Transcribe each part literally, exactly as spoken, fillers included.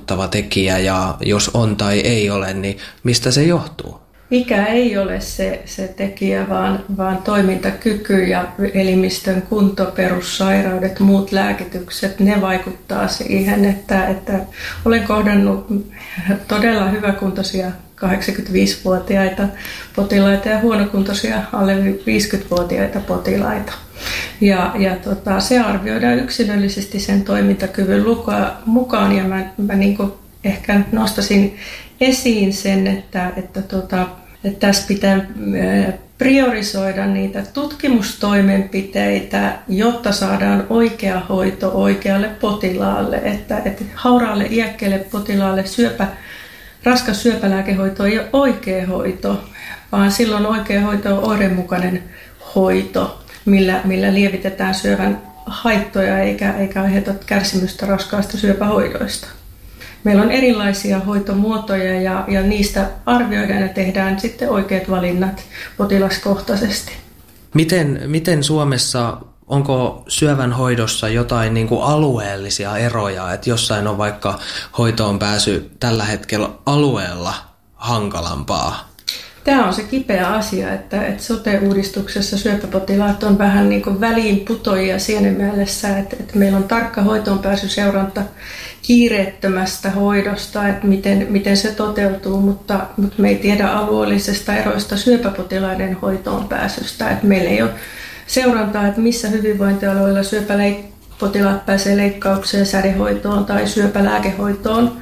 vaikuttava tekijä ja jos on tai ei ole, niin mistä se johtuu? Ikä ei ole se, se tekijä, vaan, vaan toimintakyky ja elimistön kunto, perussairaudet, muut lääkitykset, ne vaikuttaa siihen, että, että olen kohdannut todella hyväkuntoisia kahdeksankymmentäviisivuotiaita potilaita ja huonokuntoisia alle viisikymmentävuotiaita potilaita. Ja, ja tota, se arvioidaan yksilöllisesti sen toimintakyvyn mukaan ja mä, mä niin kuin ehkä nostasin esiin sen, että, että, tota, että tässä pitää priorisoida niitä tutkimustoimenpiteitä, jotta saadaan oikea hoito oikealle potilaalle. Että, että hauraalle iäkkeelle potilaalle syöpä, raskas syöpälääkehoito ei ole oikea hoito, vaan silloin oikea hoito on oireenmukainen hoito, millä, millä lievitetään syövän haittoja eikä, eikä aiheuta kärsimystä raskaasta syöpähoidoista. Meillä on erilaisia hoitomuotoja ja, ja niistä arvioidaan ja tehdään sitten oikeat valinnat potilaskohtaisesti. Miten, miten Suomessa, onko syövän hoidossa jotain niin kuin alueellisia eroja, että jossain on vaikka hoitoon pääsy tällä hetkellä alueella hankalampaa? Tämä on se kipeä asia, että, että sote-uudistuksessa syöpäpotilaat on vähän niin kuin väliinputoajia siinä mielessä, että, että meillä on tarkka hoitoonpääsyseuranta kiireettömästä hoidosta, että miten, miten se toteutuu, mutta, mutta me ei tiedä alueellisesta eroista syöpäpotilaiden hoitoonpääsystä. Että meillä ei ole seurantaa, että missä hyvinvointialueilla syöpäpotilaat pääsee leikkaukseen, sädehoitoon tai syöpälääkehoitoon.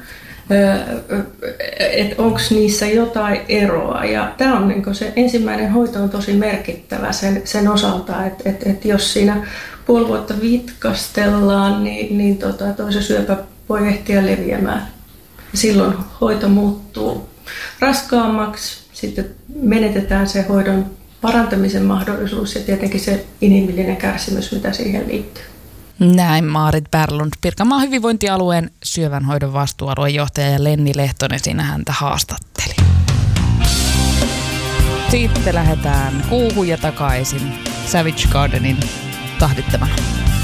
Että onko niissä jotain eroa. Ja tämä on niin se ensimmäinen hoito on tosi merkittävä sen, sen osalta, että et, et jos siinä puoli vuotta vitkastellaan, niin, niin tota, toisen syöpä voi ehtiä leviämään. Silloin hoito muuttuu raskaammaksi, sitten menetetään se hoidon parantamisen mahdollisuus ja tietenkin se inhimillinen kärsimys, mitä siihen liittyy. Näin Maarit Berglund, Pirkanmaan hyvinvointialueen syövänhoidon vastuualuejohtaja ja Lenni Lehtonen siinä häntä haastatteli. Sitten lähdetään kuuhun ja takaisin Savage Gardenin tahdittamana.